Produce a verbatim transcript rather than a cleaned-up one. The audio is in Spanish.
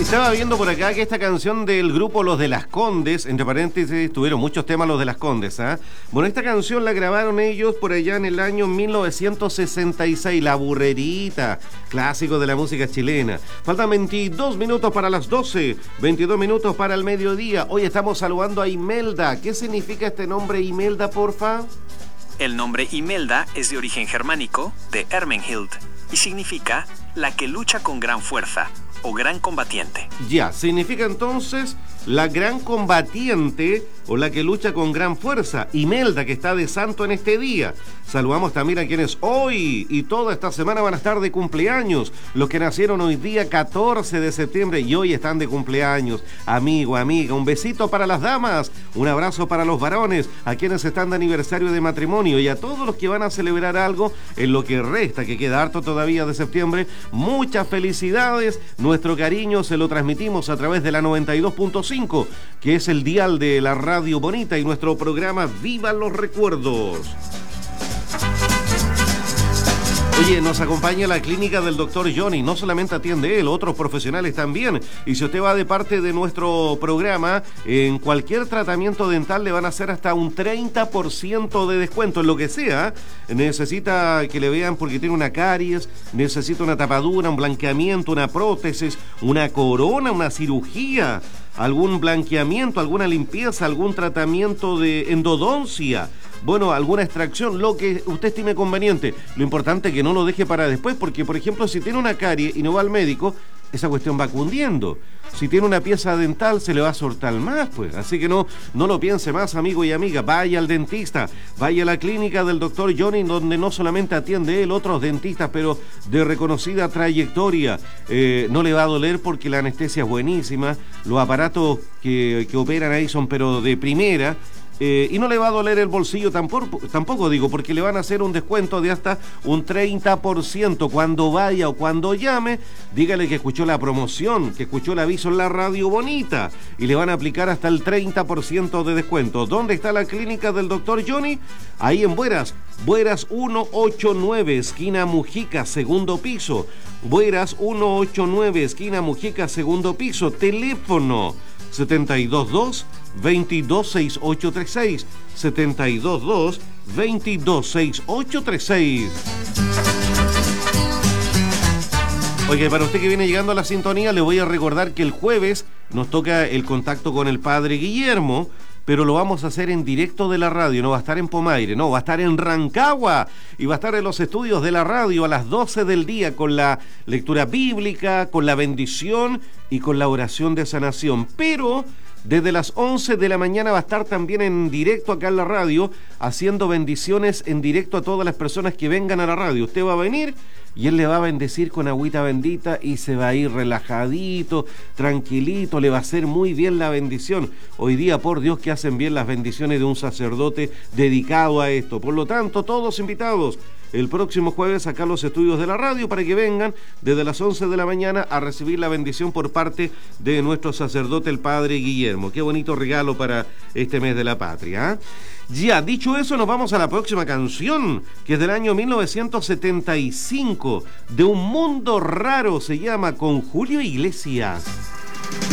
Estaba viendo por acá que esta canción del grupo Los de las Condes, entre paréntesis, tuvieron muchos temas Los de las Condes, ¿ah? ¿eh? Bueno, esta canción la grabaron ellos por allá en el año mil novecientos sesenta y seis, La Burrerita, clásico de la música chilena. Faltan veintidós minutos para las doce, veintidós minutos para el mediodía. Hoy estamos saludando a Imelda. ¿Qué significa este nombre Imelda, porfa? El nombre Imelda es de origen germánico, de Ermenhild, y significa la que lucha con gran fuerza o gran combatiente. Ya, significa entonces la gran combatiente o la que lucha con gran fuerza. Imelda, que está de santo en este día. Saludamos también a quienes hoy y toda esta semana van a estar de cumpleaños. Los que nacieron hoy día catorce de septiembre y hoy están de cumpleaños. Amigo, amiga, un besito para las damas, un abrazo para los varones, a quienes están de aniversario de matrimonio y a todos los que van a celebrar algo en lo que resta, que queda harto todavía de septiembre. Muchas felicidades. Nuestro cariño se lo transmitimos a través de la noventa y dos punto cinco, que es el dial de la Radio Bonita, y nuestro programa Viva los Recuerdos. Oye, nos acompaña la clínica del doctor Johnny. No solamente atiende él, otros profesionales también. Y si usted va de parte de nuestro programa, en cualquier tratamiento dental le van a hacer hasta un treinta por ciento de descuento en lo que sea. Necesita que le vean porque tiene una caries, necesita una tapadura, un blanqueamiento, una prótesis, una corona, una cirugía, algún blanqueamiento, alguna limpieza, algún tratamiento de endodoncia, bueno, alguna extracción, lo que usted estime conveniente. Lo importante es que no lo deje para después, porque, por ejemplo, si tiene una carie y no va al médico, esa cuestión va cundiendo. Si tiene una pieza dental, se le va a soltar más, pues. Así que no, no lo piense más, amigo y amiga. Vaya al dentista, vaya a la clínica del doctor Johnny, donde no solamente atiende él, otros dentistas, pero de reconocida trayectoria. Eh, no le va a doler porque la anestesia es buenísima, los aparatos que, que operan ahí son pero de primera. Eh, y no le va a doler el bolsillo tampoco, tampoco digo, porque le van a hacer un descuento de hasta un treinta por ciento. Cuando vaya o cuando llame, dígale que escuchó la promoción, que escuchó el aviso en la Radio Bonita, y le van a aplicar hasta el treinta por ciento de descuento. ¿Dónde está la clínica del doctor Johnny? Ahí en Bueras, Bueras ciento ochenta y nueve, esquina Mujica, segundo piso. Bueras ciento ochenta y nueve, esquina Mujica, segundo piso. Teléfono setenta y dos dos, veintidós sesenta y ocho treinta y seis, setenta y dos dos, veintidós sesenta y ocho treinta y seis. Oye, para usted que viene llegando a la sintonía, le voy a recordar que el jueves nos toca el contacto con el padre Guillermo, pero lo vamos a hacer en directo de la radio, no va a estar en Pomaire, no, va a estar en Rancagua y va a estar en los estudios de la radio a las doce del día con la lectura bíblica, con la bendición y con la oración de sanación. Pero desde las once de la mañana va a estar también en directo acá en la radio, haciendo bendiciones en directo a todas las personas que vengan a la radio. Usted va a venir y él le va a bendecir con agüita bendita y se va a ir relajadito, tranquilito, le va a hacer muy bien la bendición. Hoy día, por Dios, que hacen bien las bendiciones de un sacerdote dedicado a esto. Por lo tanto, todos invitados el próximo jueves acá a los estudios de la radio para que vengan desde las once de la mañana a recibir la bendición por parte de nuestro sacerdote, el padre Guillermo. Qué bonito regalo para este mes de la patria, ¿eh? Ya, dicho eso, nos vamos a la próxima canción, que es del año mil novecientos setenta y cinco, de Un Mundo Raro, se llama, con Julio Iglesias.